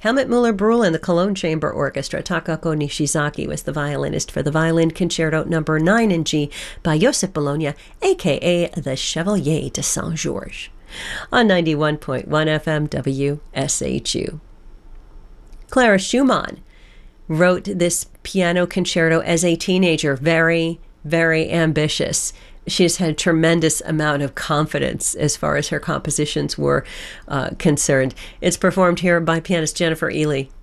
Helmut Muller-Brühl and the Cologne Chamber Orchestra. Takako Nishizaki was the violinist for the Violin Concerto No. 9 in G by Joseph Bologna, a.k.a. the Chevalier de Saint-Georges, on 91.1 FM WSHU. Clara Schumann wrote this piano concerto as a teenager, very, very ambitious. She has had a tremendous amount of confidence as far as her compositions were concerned. It's performed here by pianist Jennifer Ely.